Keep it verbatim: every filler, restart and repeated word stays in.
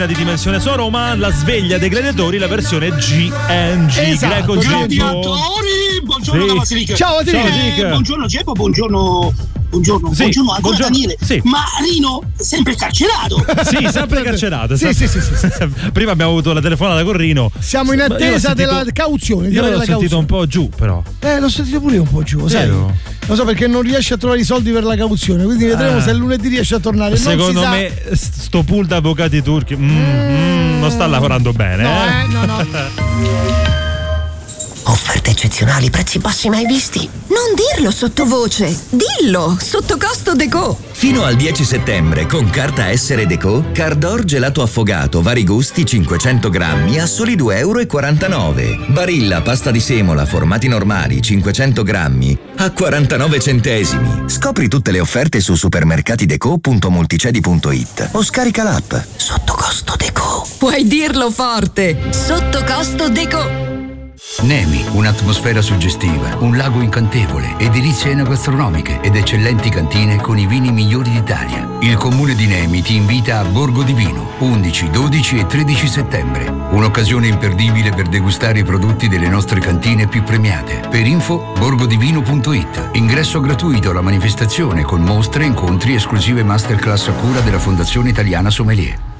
di dimensione sua Roma, la sveglia dei gladiatori, la versione G N G. Esatto, Greco gladiatori, buongiorno sì. Basilica. Ciao Basilica. Eh, buongiorno Geppo, buongiorno. Buongiorno, sì, buongiorno ancora buongiorno. Daniele. Sì. Ma Rino sempre carcerato. Sì, sempre carcerato. Sì, sempre. sì, sì, sì, sì. Prima abbiamo avuto la telefonata con Rino. Siamo in attesa sentito, della cauzione. Io l'ho sentito cauzione. un po' giù, però. Eh, l'ho sentito pure io un po' giù, sai? Vero? Lo so, perché non riesce a trovare i soldi per la cauzione, quindi vedremo Ah. se lunedì riesce a tornare. Secondo non si me sto pool d'avvocati turchi mm, mm, non sta lavorando bene. No, eh? eh, no, no. Offerte eccezionali, prezzi bassi mai visti. Non dirlo sottovoce, dillo, sotto costo Deco. Fino al dieci settembre con carta Essere Deco, Cardor gelato affogato vari gusti cinquecento grammi a soli due e quarantanove euro. Barilla pasta di semola formati normali cinquecento grammi a quarantanove centesimi. Scopri tutte le offerte su supermercatideco punto multicedi punto it o scarica l'app. Sotto costo Deco. Puoi dirlo forte, sotto costo Deco. Nemi, un'atmosfera suggestiva, un lago incantevole, edilizie enogastronomiche ed eccellenti cantine con i vini migliori d'Italia. Il comune di Nemi ti invita a Borgo di Vino, undici, dodici e tredici settembre. Un'occasione imperdibile per degustare i prodotti delle nostre cantine più premiate. Per info, borgodivino punto it. Ingresso gratuito alla manifestazione con mostre, incontri e esclusive masterclass a cura della Fondazione Italiana Sommelier.